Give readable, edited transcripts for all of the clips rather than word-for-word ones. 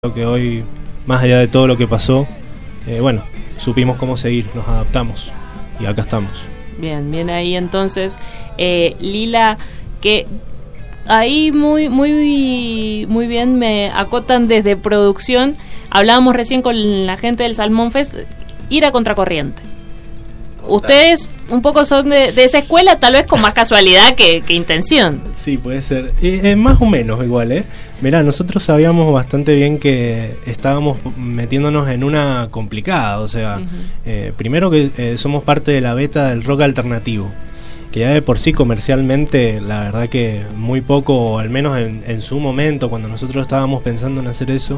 Creo que hoy, más allá de todo lo que pasó, bueno, supimos cómo seguir, nos adaptamos y acá estamos. Bien ahí entonces, Lila, que ahí muy bien me acotan desde producción. Hablábamos recién con la gente del Salmón Fest, ir a contracorriente. Ustedes un poco son de esa escuela, tal vez con más casualidad que intención. Sí, puede ser. Más o menos igual, Mirá, nosotros sabíamos bastante bien que estábamos metiéndonos en una complicada. O sea, primero que somos parte de la beta del rock alternativo, que ya de por sí comercialmente, la verdad que muy poco, o al menos en su momento, cuando nosotros estábamos pensando en hacer eso,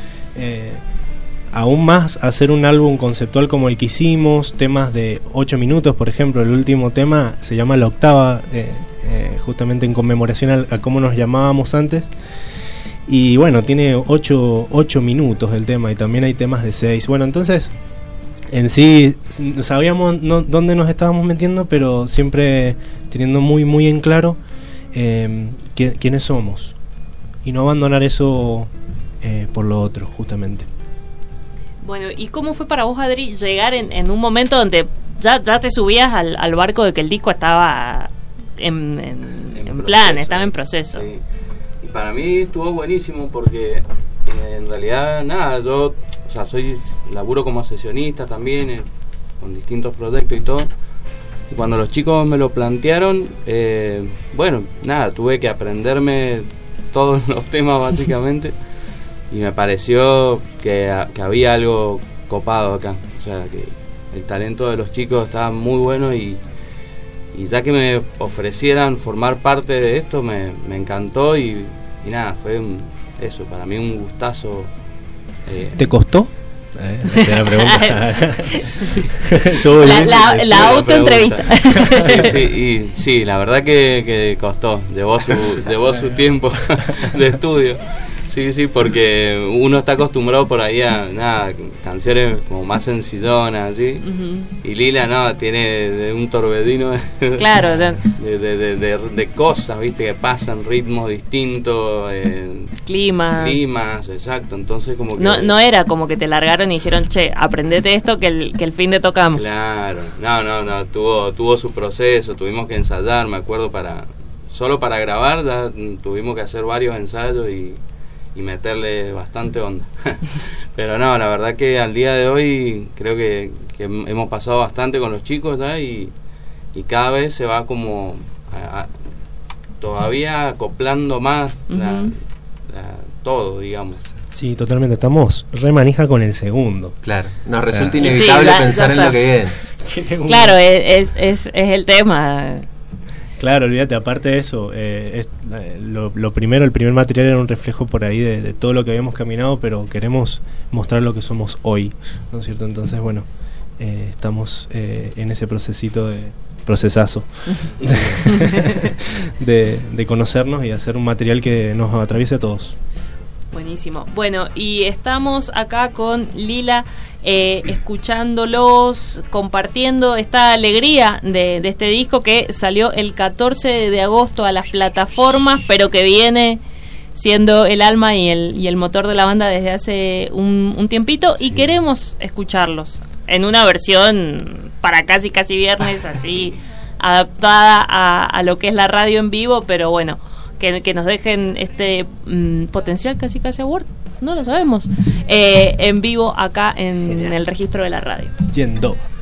aún más hacer un álbum conceptual como el que hicimos, temas de 8 minutos, por ejemplo. El último tema se llama La Octava, justamente en conmemoración a cómo nos llamábamos antes. Y bueno, tiene 8 minutos el tema, y también hay temas de 6. Bueno, entonces, en sí, sabíamos dónde nos estábamos metiendo, pero siempre teniendo muy en claro quiénes somos. Y no abandonar eso por lo otro, justamente. Bueno, ¿y cómo fue para vos, Adri, llegar en un momento donde ya te subías al barco de que el disco estaba en plan, estaba en proceso? Sí. Y para mí estuvo buenísimo porque en realidad, nada, yo laburo como sesionista también con distintos proyectos y todo. Y cuando los chicos me lo plantearon, bueno, nada, tuve que aprenderme todos los temas básicamente. Y me pareció que había algo copado acá. O sea, que el talento de los chicos estaba muy bueno y ya que me ofrecieran formar parte de esto, me encantó y nada, fue eso, para mí un gustazo. ¿Te costó? La pregunta. Sí. La autoentrevista. Sí, la verdad que costó, llevó su tiempo de estudio. Sí, porque uno está acostumbrado por ahí a canciones como más sencillonas, ¿sí? Y Lila, tiene un torbellino claro, de cosas, ¿viste? Que pasan, ritmos distintos, climas, exacto. Entonces como que no era como que te largaron y dijeron, che, aprendete esto que el fin de tocamos. Claro, no, tuvo su proceso, tuvimos que ensayar, me acuerdo, solo para grabar ya tuvimos que hacer varios ensayos y meterle bastante onda. Pero no, la verdad que al día de hoy creo que hemos pasado bastante con los chicos ya y cada vez se va como todavía acoplando más todo, digamos. Sí, totalmente, estamos re manija con el segundo. Claro, nos resulta inevitable pensar en lo que viene. Claro, es el tema. Claro, olvídate, aparte de eso, lo primero, el primer material era un reflejo por ahí de todo lo que habíamos caminado, pero queremos mostrar lo que somos hoy, ¿no es cierto? Entonces, bueno, estamos en ese procesazo de conocernos y hacer un material que nos atraviese a todos. Buenísimo. Bueno, y estamos acá con Lila, escuchándolos, compartiendo esta alegría de este disco que salió el 14 de agosto a las plataformas, pero que viene siendo el alma y el motor de la banda desde hace un tiempito. Sí. Y queremos escucharlos en una versión para casi viernes, así adaptada a lo que es la radio en vivo, pero bueno, que nos dejen este potencial casi award, no lo sabemos, en vivo acá en el registro de la radio. Yendo.